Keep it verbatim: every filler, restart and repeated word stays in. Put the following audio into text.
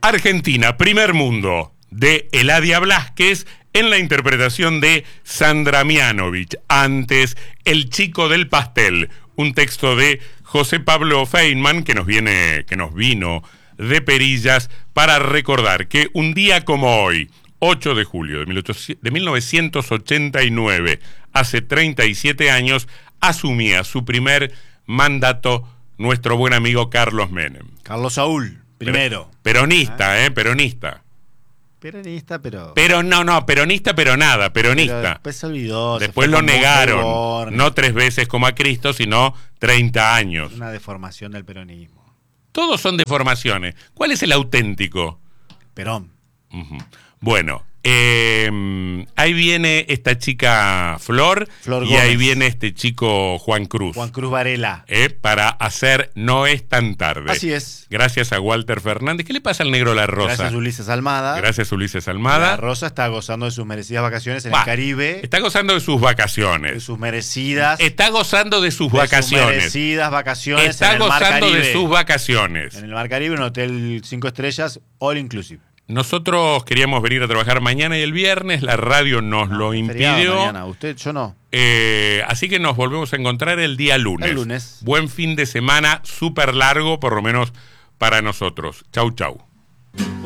Argentina, Primer Mundo, de Eladia Blasquez, en la interpretación de Sandra Mianovich. Antes, El chico del pastel, un texto de José Pablo Feynman, que nos viene, que nos vino de perillas para recordar que un día como hoy, ocho de julio de mil novecientos ochenta y nueve, hace treinta y siete años, asumía su primer mandato nuestro buen amigo Carlos Menem. Carlos Saúl, primero. Peronista, ¿eh? Peronista. Peronista, pero... Pero no, no, peronista, pero nada, peronista. Pero después se olvidó. Después se lo fue negaron, no tres veces como a Cristo, sino treinta años. Una deformación del peronismo. Todos son deformaciones. ¿Cuál es el auténtico? Perón. Uh-huh. Bueno, eh, ahí viene esta chica Flor, Flor y Gómez. ahí viene este chico Juan Cruz. Juan Cruz Varela. Eh, para hacer No es tan tarde. Así es. Gracias a Walter Fernández. ¿Qué le pasa al negro La Rosa? Gracias a Ulises Almada. Gracias a Ulises Almada. La Rosa está gozando de sus merecidas vacaciones en Bah, el Caribe. Está gozando de sus vacaciones. De sus merecidas. Está gozando de sus de vacaciones. sus merecidas vacaciones Está en el Mar gozando Caribe. de sus vacaciones. En el Mar Caribe, un hotel cinco estrellas, all inclusive. Nosotros queríamos venir a trabajar mañana y el viernes, la radio nos No, lo feriado impidió. mañana. Usted, yo no. Eh, así que nos volvemos a encontrar el día lunes. El lunes. Buen fin de semana, súper largo, por lo menos para nosotros. Chau, chau.